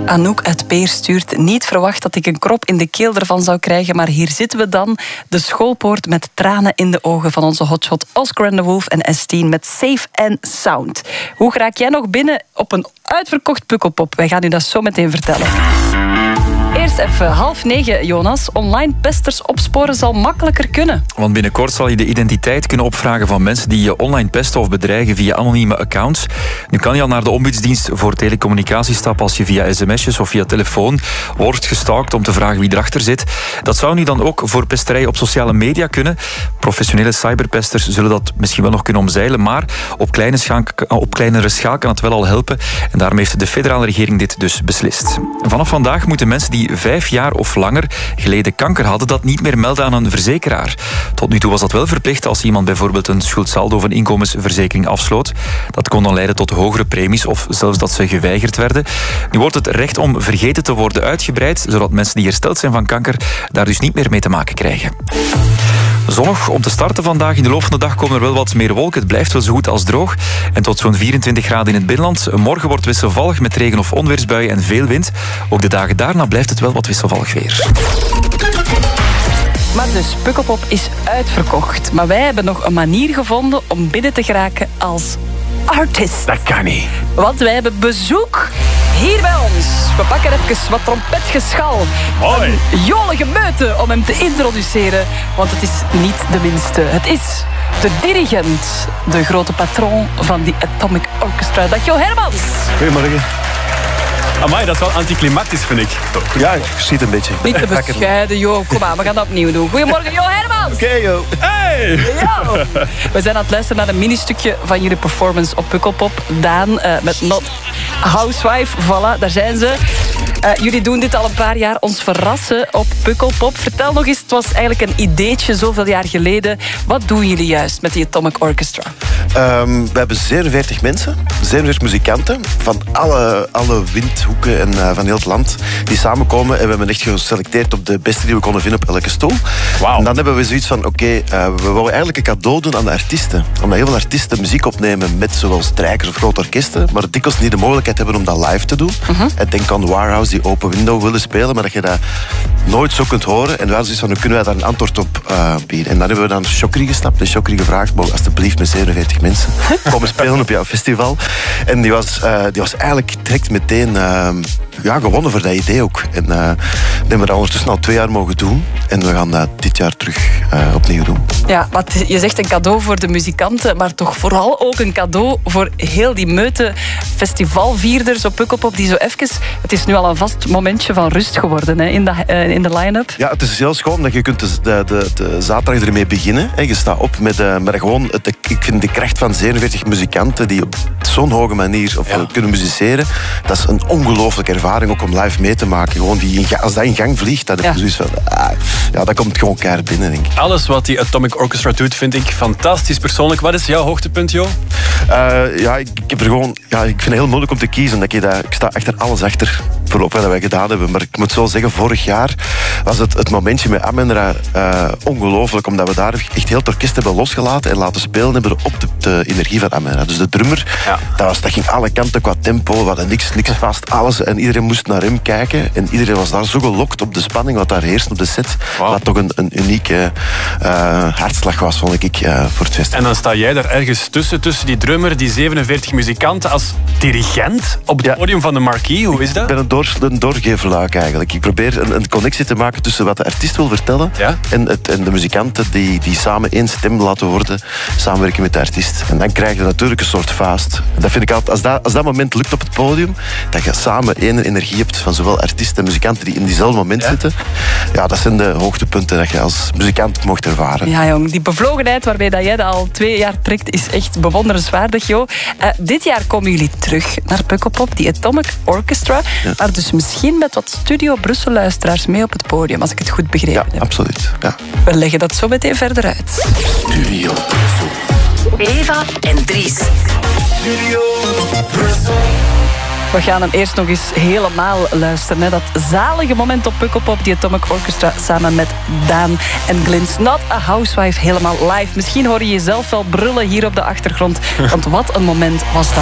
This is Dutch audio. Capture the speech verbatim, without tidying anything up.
Anouk uit Peer stuurt: niet verwacht dat ik een krop in de keel ervan zou krijgen, maar hier zitten we dan. De schoolpoort met tranen in de ogen van onze hotshot Oscar and the Wolf en S tien met Safe and Sound. Hoe raak jij nog binnen op een uitverkocht Pukkelpop? Wij gaan u dat zo meteen vertellen. Eerst even half negen, Jonas. Online pesters opsporen zal makkelijker kunnen. Want binnenkort zal je de identiteit kunnen opvragen van mensen die je online pesten of bedreigen via anonieme accounts. Nu kan je al naar de ombudsdienst voor telecommunicatie stappen als je via sms'jes of via telefoon wordt gestalkt om te vragen wie erachter zit. Dat zou nu dan ook voor pesterij op sociale media kunnen. Professionele cyberpesters zullen dat misschien wel nog kunnen omzeilen, maar op, kleine schaal, op kleinere schaal kan het wel al helpen. En daarom heeft de federale regering dit dus beslist. Vanaf vandaag moeten mensen die vijf jaar of langer geleden kanker hadden dat niet meer melden aan een verzekeraar. Tot nu toe was dat wel verplicht als iemand bijvoorbeeld een schuldsaldo of een inkomensverzekering afsloot. Dat kon dan leiden tot hogere premies of zelfs dat ze geweigerd werden. Nu wordt het recht om vergeten te worden uitgebreid, zodat mensen die hersteld zijn van kanker daar dus niet meer mee te maken krijgen. Zonnig om te starten vandaag. In de loop van de dag komen er wel wat meer wolken. Het blijft wel zo goed als droog. En tot zo'n vierentwintig graden in het binnenland. Morgen wordt wisselvallig met regen- of onweersbuien en veel wind. Ook de dagen daarna blijft het wel wat wisselvallig weer. Maar dus, Pukkelpop is uitverkocht. Maar wij hebben nog een manier gevonden om binnen te geraken als artist. Dat kan niet. Want wij hebben bezoek hier bij ons. We pakken even wat trompetgeschal. Mooi. Een jolige meute om hem te introduceren. Want het is niet de minste. Het is de dirigent, de grote patroon van die Atomic Orchestra. Dag Jo Hermans. Goedemorgen. Amai, dat is wel anticlimactisch, vind ik. Ja, ik zie het een beetje. Niet te bescheiden, Jo. Kom aan, we gaan dat opnieuw doen. Goedemorgen, Jo Hermans. Oké, okay, joh. Hey! Ja. We zijn aan het luisteren naar een ministukje van jullie performance op Pukkelpop. Daan uh, met Not Housewife. Voilà, daar zijn ze. Uh, jullie doen dit al een paar jaar, ons verrassen op Pukkelpop. Vertel nog eens, het was eigenlijk een ideetje zoveel jaar geleden. Wat doen jullie juist met die Atomic Orchestra? Um, we hebben zevenenveertig mensen, zevenenveertig muzikanten van alle, alle windhoeken en uh, van heel het land die samenkomen. En we hebben echt geselecteerd op de beste die we konden vinden op elke stoel. Wow. En dan hebben we zoiets van, oké, okay, uh, we wouden eigenlijk een cadeau doen aan de artiesten. Omdat heel veel artiesten muziek opnemen met zowel strijkers of grote orkesten, maar dikwijls niet de mogelijkheid hebben om dat live te doen. Uh-huh. En denk aan Warhouse die Open Window willen spelen, maar dat je dat nooit zo kunt horen. En we hadden zoiets van, hoe kunnen wij daar een antwoord op uh, bieden? En dan hebben we dan Chokri gestapt en Chokri gevraagd, mogen alsjeblieft met zevenenveertig mensen komen spelen op jouw festival. En die was, uh, die was eigenlijk direct meteen uh, ja, gewonnen voor dat idee ook. En uh, dat hebben we dat ondertussen al twee jaar mogen doen. En we gaan dat dit jaar terug uh, opnieuw doen. Ja, wat je zegt een cadeau voor de muzikanten, maar toch vooral ook een cadeau voor heel die meute festivalvierders op Pukkelpop die zo even... Het is nu al een vast momentje van rust geworden hè, in de, uh, in de line-up. Ja, het is heel schoon dat je kunt de, de, de, de zaterdag ermee beginnen. Hè. Je staat op met, uh, met gewoon... Het, ik vind de kracht van zevenenveertig muzikanten die op zo'n hoge manier of, ja. kunnen musiceren. Dat is een ongelooflijke ervaring ook om live mee te maken. Gewoon die, als dat in gang vliegt, dat, ja. zoiets van, ah, ja, dat komt gewoon keihard binnen, denk ik. Alles wat die Atomic Orchestra doet, vind ik fantastisch persoonlijk. Wat is jouw hoogtepunt, Jo? Uh, ja, ik, ik heb er gewoon... Ja, ik vind het heel moeilijk om te kiezen. Dat je dat, ik sta achter alles achter. Voorlopig wat wij gedaan hebben. Maar ik moet zo zeggen, vorig jaar was het, het momentje met Amenra uh, ongelooflijk. Omdat we daar echt heel het orkest hebben losgelaten en laten spelen hebben op de, de energie van Amenra. Dus de drummer, ja. dat, was, dat ging alle kanten qua tempo. We hadden niks, niks vast, alles. En iedereen moest naar hem kijken. En iedereen was daar zo gelokt op de spanning wat daar heerst op de set. Wow. Dat toch een, een unieke uh, hartslag was, vond ik, uh, voor het festival. En dan sta jij daar ergens tussen, tussen die drummer, die zevenenveertig muzikanten, als dirigent op het ja. podium van de Marquee. Hoe is dat? Ik ben een, door, een doorgeefluik eigenlijk. Ik probeer een, een connectie te maken tussen wat de artiest wil vertellen ja? en, het, en de muzikanten die, die samen één stem laten worden, samenwerken met de artiest. En dan krijg je natuurlijk een soort fast. En dat vind ik altijd, als dat, als dat moment lukt op het podium, dat je samen één energie hebt van zowel artiesten en muzikanten die in diezelfde moment ja? zitten. Ja, dat zijn de hoogtepunten dat je als muzikant mocht ervaren. Ja, jong, die bevlogenheid waarmee dat jij dat al twee jaar trekt, is echt bewonderenswaardig, Jo. Uh, dit jaar komen jullie terug naar Pukkelpop, die Atomic Orchestra. Ja. Maar dus misschien met wat Studio Brussel-luisteraars mee op het podium, als ik het goed begrepen ja, heb. Absoluut. Ja. We leggen dat zo meteen verder uit. Studio Brussel. Eva en Dries. Studio Brussel. We gaan hem eerst nog eens helemaal luisteren. Hè. Dat zalige moment op Pukkelpop, die Atomic Orchestra samen met Daan en Glint. Not a Housewife, helemaal live. Misschien hoor je jezelf wel brullen hier op de achtergrond. Want wat een moment was dat.